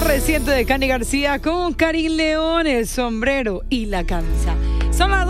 reciente de Cani García con Karin León, el sombrero y la camisa. Son las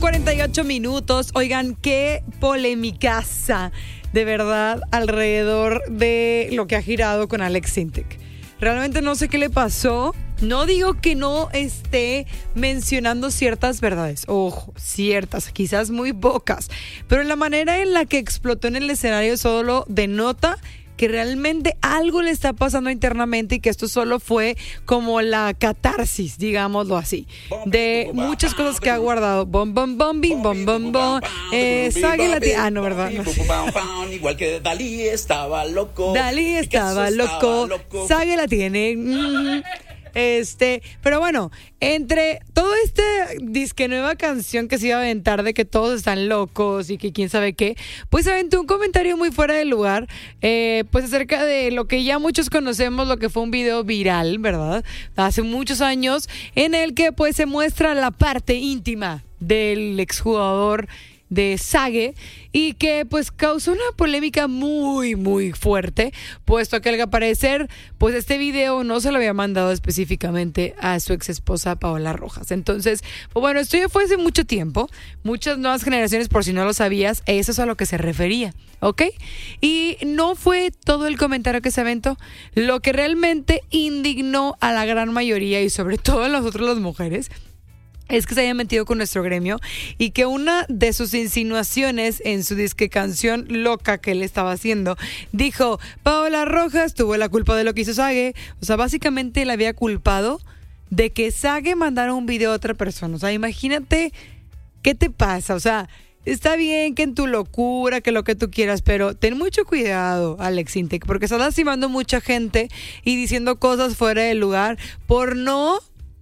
12:48. Oigan, qué polémicaza de verdad alrededor de lo que ha girado con Alex Sintek. Realmente no sé qué le pasó. No digo que no esté mencionando ciertas verdades. Ojo, ciertas, quizás muy pocas. Pero la manera en la que explotó en el escenario solo denota que realmente algo le está pasando internamente y que esto solo fue como la catarsis, digámoslo así, de muchas cosas que ha guardado. Bom, bom, bom, bim, bom, bom, bom. Sague la tía. Ah, no, ¿verdad? No. Igual que Dalí estaba loco. Dalí estaba loco. Sague la tiene. Pero bueno, entre todo disque nueva canción que se iba a aventar de que todos están locos y que quién sabe qué, pues se aventó un comentario muy fuera de lugar, pues acerca de lo que ya muchos conocemos, lo que fue un video viral, ¿verdad? Hace muchos años, en el que pues se muestra la parte íntima del exjugador de Sague y que pues causó una polémica muy muy fuerte, puesto que al parecer pues este video no se lo había mandado específicamente a su ex esposa Paola Rojas. Entonces, pues bueno, esto ya fue hace mucho tiempo, muchas nuevas generaciones, por si no lo sabías, eso es a lo que se refería, ¿ok? Y no fue todo el comentario que se aventó. Lo que realmente indignó a la gran mayoría y sobre todo a nosotros las mujeres es que se haya metido con nuestro gremio y que una de sus insinuaciones en su disque canción loca que él estaba haciendo, dijo, Paola Rojas tuvo la culpa de lo que hizo Sague. O sea, básicamente le había culpado de que Sague mandara un video a otra persona. O sea, imagínate, ¿qué te pasa? O sea, está bien que en tu locura, que lo que tú quieras, pero ten mucho cuidado, Alex Sintek, porque estás lastimando mucha gente y diciendo cosas fuera de lugar por no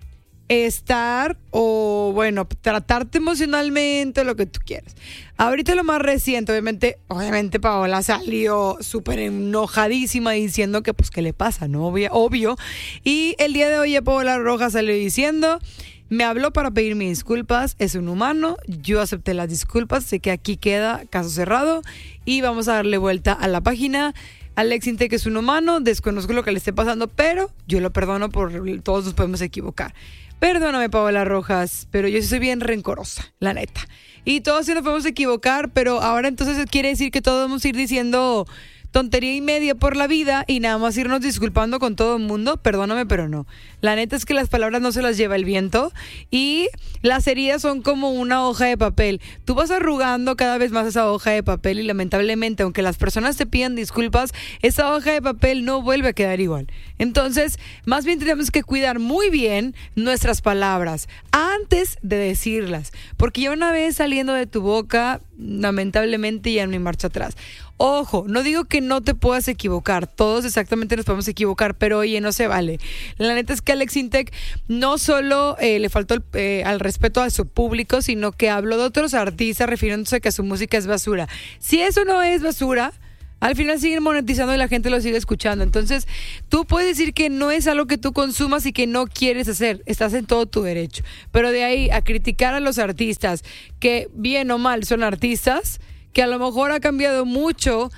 estar o bueno, tratarte emocionalmente, lo que tú quieras. Ahorita lo más reciente, obviamente Paola salió súper enojadísima diciendo que pues qué le pasa, ¿no? Obvio. Y el día de hoy Paola Rojas salió diciendo, me habló para pedirme disculpas, es un humano, yo acepté las disculpas, sé que aquí queda caso cerrado y vamos a darle vuelta a la página. Alex Sintek es un humano, desconozco lo que le esté pasando, pero yo lo perdono, todos nos podemos equivocar. Perdóname, Paola Rojas, pero yo soy bien rencorosa, la neta. Y todos sí nos podemos equivocar, pero ahora entonces quiere decir que todos vamos a ir diciendo tontería y media por la vida y nada más irnos disculpando con todo el mundo. Perdóname, pero no. La neta es que las palabras no se las lleva el viento y las heridas son como una hoja de papel. Tú vas arrugando cada vez más esa hoja de papel y lamentablemente, aunque las personas te pidan disculpas, esa hoja de papel no vuelve a quedar igual. Entonces, más bien tenemos que cuidar muy bien nuestras palabras antes de decirlas, porque ya una vez saliendo de tu boca, lamentablemente ya no hay marcha atrás. Ojo, no digo que no te puedas equivocar, todos exactamente nos podemos equivocar, pero oye, no se vale. La neta es que Alex Sintek no solo le faltó al respeto a su público, sino que habló de otros artistas refiriéndose a que su música es basura. Si eso no es basura, al final siguen monetizando y la gente lo sigue escuchando. Entonces, tú puedes decir que no es algo que tú consumas y que no quieres hacer. Estás en todo tu derecho. Pero de ahí a criticar a los artistas, que bien o mal son artistas, que a lo mejor ha cambiado mucho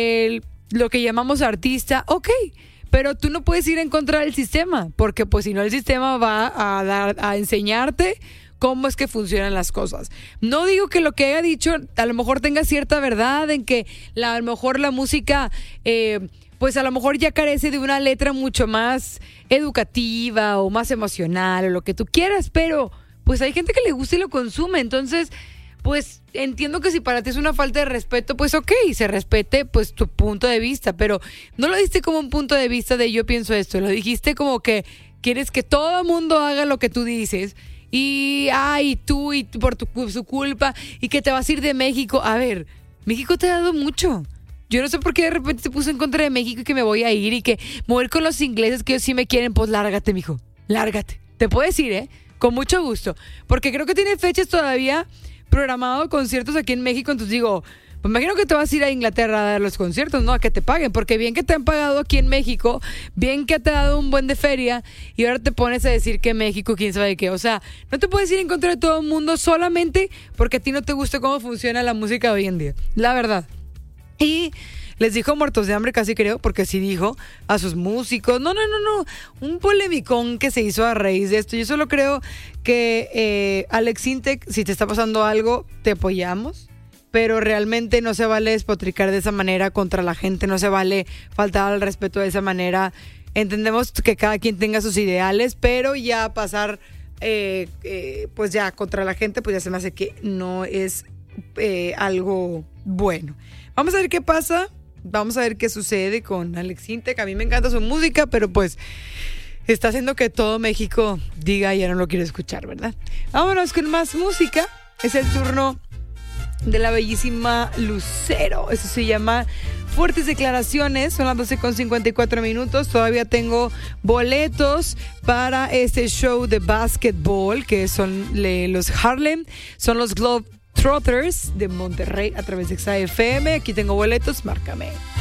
lo que llamamos artista, ok, pero tú no puedes ir en contra del sistema, porque pues si no el sistema va a enseñarte cómo es que funcionan las cosas. No digo que lo que haya dicho a lo mejor tenga cierta verdad, en que a lo mejor la música pues a lo mejor ya carece de una letra mucho más educativa o más emocional o lo que tú quieras, pero pues hay gente que le gusta y lo consume, entonces pues entiendo que si para ti es una falta de respeto, pues ok, se respete pues tu punto de vista, pero no lo diste como un punto de vista de yo pienso esto, lo dijiste como que quieres que todo el mundo haga lo que tú dices y tú por su culpa y que te vas a ir de México. A ver, México te ha dado mucho. Yo no sé por qué de repente se puso en contra de México y que me voy a ir y que me voy a ir con los ingleses que ellos sí me quieren, pues lárgate, mijo, lárgate. Te puedes ir, con mucho gusto, porque creo que tiene fechas todavía programado conciertos aquí en México, entonces digo, pues imagino que te vas a ir a Inglaterra a dar los conciertos, ¿no? A que te paguen, porque bien que te han pagado aquí en México, bien que te ha dado un buen de feria, y ahora te pones a decir que México, quién sabe qué, o sea, no te puedes ir en contra de todo el mundo solamente porque a ti no te gusta cómo funciona la música hoy en día, la verdad. Y Les dijo muertos de hambre, casi creo, porque sí dijo a sus músicos. No. Un polemicón que se hizo a raíz de esto. Yo solo creo que Alex Sintek, si te está pasando algo, te apoyamos. Pero realmente no se vale despotricar de esa manera contra la gente, no se vale faltar al respeto de esa manera. Entendemos que cada quien tenga sus ideales, pero ya pasar pues ya contra la gente, pues ya se me hace que no es algo bueno. Vamos a ver qué pasa, vamos a ver qué sucede con Alex Sintek. A mí me encanta su música, pero pues está haciendo que todo México diga ya no lo quiero escuchar, ¿verdad? Vámonos con más música. Es el turno de la bellísima Lucero. Eso se llama Fuertes Declaraciones. Son las 12:54. Todavía tengo boletos para este show de básquetbol que son los Harlem. Son los Globetrotters de Monterrey a través de XAFM. Aquí tengo boletos, márcame.